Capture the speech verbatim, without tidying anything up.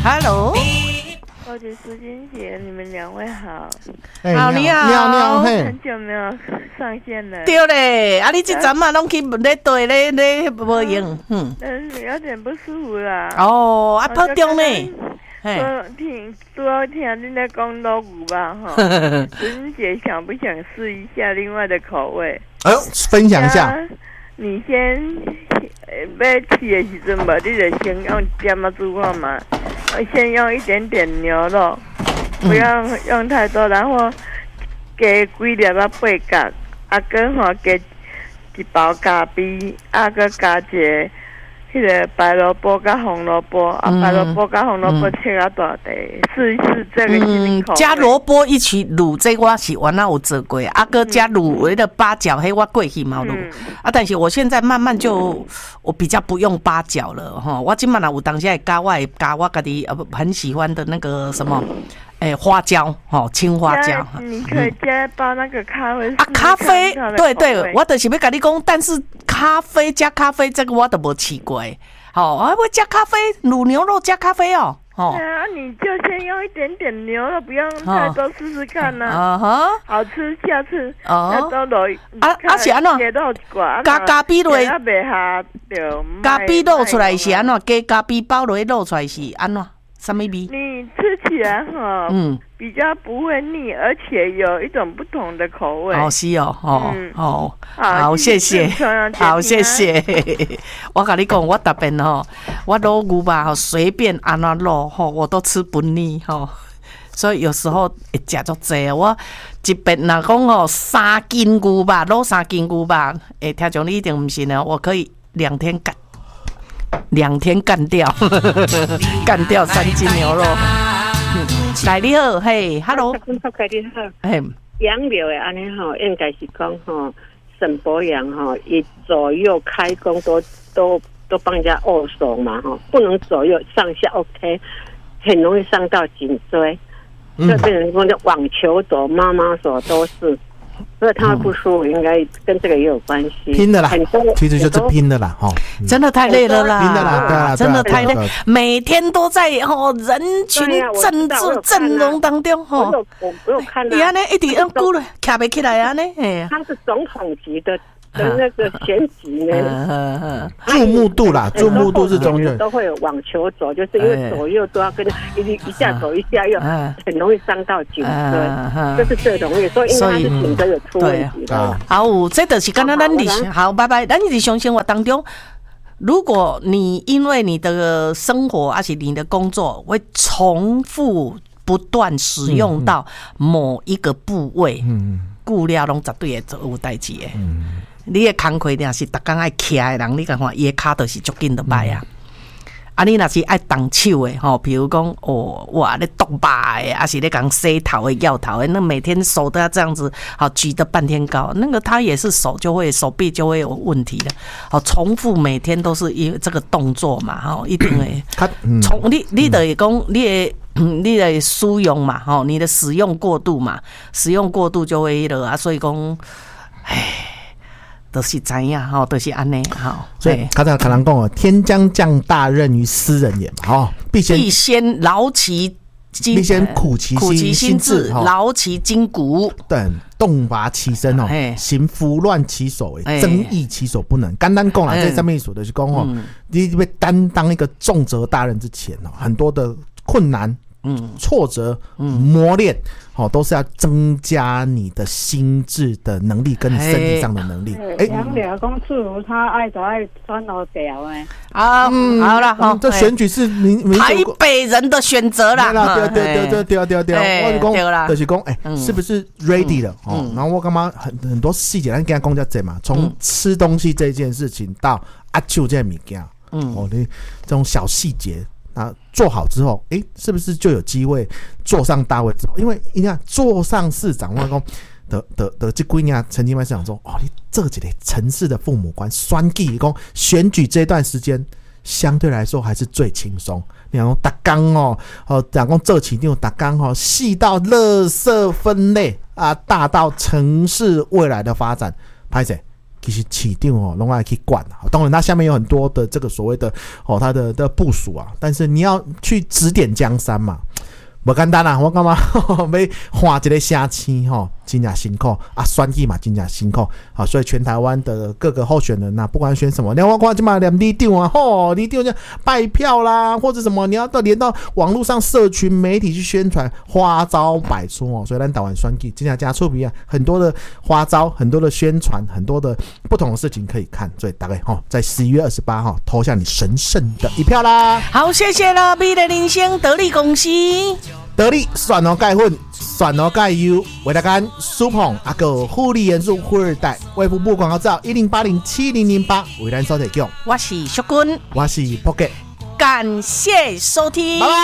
Hello， 我是苏金姐，你们两位好。 欸、好，你好， 你好，你好，嘿， 很久没有上线了。 对嘞，啊，你这阵嘛拢去咧对咧咧无用，嗯， 但是有点不舒服啦。 哦，啊，保重呢。 嘿，听主要听你在讲老古吧哈。苏金姐想不想试一下另外的口味？ 哎呦，分享一下。 啊、你先要吃的时阵吧，你就先用点嘛煮看嘛。先用一点点牛肉，不要用太多，然后加几粒啊八角，啊，跟吼加一包咖啡，啊，个加一个迄个白萝卜跟红萝卜，啊，白萝卜跟红萝卜切啊大块，试一试这个新口味。 加萝卜一起卤，这我是原来有做过，啊，个加卤为了八角，嘿，我过去嘛卤，啊，但是我现在慢慢就我比较不用八角了哈，我今晚呢有当下加我会加我家己呃很喜欢的那个什么。哎、欸，花椒，哦，青花椒， 你可以加包那个咖啡啊，咖啡，对对，我就是要跟你讲，但是咖啡加咖啡这个我都没吃过，好、哦，啊，我加咖啡，卤牛肉加咖啡哦，哦， 对啊，你就先用一点点牛肉，不用太多，试试看呐、啊， 啊哈， 好吃，下次哦， 都落啊啊是安怎？加咖啡落， 啊袂下就咖啡漏出来是安怎？加咖啡包落漏出来是安怎？什么味？ 你吃起来哈，嗯，比较不会腻，而且有一种不同的口味。 哦，是哦，哦，嗯、哦， 好， 好，谢谢，好，谢谢。我跟你讲，我特别吼，我卤牛吧，吼，随便安怎卤吼，我都吃不腻吼。所以有时候会食足济，我一边若讲吼三斤牛吧，卤三斤牛吧，诶，听众你一定唔信啊，我可以两天干。两天干掉，干掉三斤牛肉。来你好，嘿 ，Hello， 你好， 嘿， 养料的安尼吼，应该是讲吼，沈伯阳吼，伊左右开弓都都都帮人家握手嘛吼，不能左右上下 OK， 很容易伤到颈椎，就变成说的网球手、妈妈手都是。所以他不舒服，应该跟这个也有关系。 拼的啦，其实就是拼的啦，哈、 嗯，真的太累了啦， 拼的啦，对啊， 真的太累，每天都在吼人群政治阵容当中吼。 我有我有看到， 伊安尼一直用久了，徛不起来安尼，哎， 他是总统级的。跟那个选举呢， 注目度啦，注目度是中间都会有网球走，就是因为左右都要跟一一下走一下，又很容易伤到颈椎，这是最容易，所以应该是颈椎有出问题的。 好，这就是刚刚咱日好，拜拜，咱日常生活当中。如果你因为你的生活，而且你的工作会重复不断使用到某一个部位，嗯，久了拢绝对会做有代志的。嗯，你的工课定是逐工爱徛的人，你看看伊的骹就是足紧就歹啊。啊，你若是爱动手的吼，比如讲哦，哇，咧剁肉的，还是咧讲洗头的、摇头的，那每天手都要这样子，好举得半天高，那个他也是手就会手臂就会有问题的。好，重复每天都是因为这个动作嘛，吼，一定会从你你得讲你的。嗯，你的使用嘛，吼，你的使用过度嘛，使用过度就会了啊，所以讲，唉，都是知影吼，都是安尼吼。 所以刚才可能讲哦，天将降大任于斯人也嘛，吼，必先必先劳其筋， 必先苦其苦其心志， 哦、 劳其筋骨， 等动拔其身哦，行拂乱其所为，增益其所不能。简单讲啦，这上面说的是讲哦，你被担当一个重责大任之前哦，很多的困难。嗯，挫折、嗯、磨练，好、哦，都是要增加你的心智的能力跟你身体上的能力。 哎，杨柳公主她爱都爱穿老屌哎。 啊，嗯，好了，好， 这选举是民民台北人的选择啦。 对对对对对对对，我就讲，就是讲，哎，是不是 ready 了？哦，然后我干嘛很很多细节，咱跟他讲叫怎嘛？从吃东西这件事情到阿秋这物件，嗯，哦，你这种小细节。啊，做好之后，哎、欸，是不是就有机会坐上大位之后？因为你看，坐上市长，我讲的的的这几年，陈金麦市长说，哦，你这几个城市的父母官，选举讲选举这段时间，相对来说还是最轻松。你讲打钢哦，哦，讲讲这起定打钢哦，细到垃圾分类啊，大到城市未来的发展，拍谁？ 其实市长哦，拢爱去管。当然，它下面有很多的这个所谓的哦，它的的部署啊，但是你要去指点江山嘛。不简单啦，我感觉要画一个城市吼，真正辛苦啊，选举嘛真正辛苦啊，所以全台湾的各个候选人呐、啊，不管选什么，你我看今嘛连里长啊，吼，里长就拜票啦，或者什么，你要到连到网络上社群媒体去宣传，花招百出哦。所以咱台湾选举真正加出名啊，很多的花招，很多的宣传，很多的不同的事情可以看。所以大概哈，在十一月二十八号投下你神圣的一票啦。 好，谢谢了，美的人生得力公司。 得力蒜头钙粉、蒜头钙油、维他干、苏捧、阿个护理元素富二代、卫福部广告照一零八零七零零八，为咱收提供。 我是淑君， 我是 Pocket， 感谢收听。拜拜。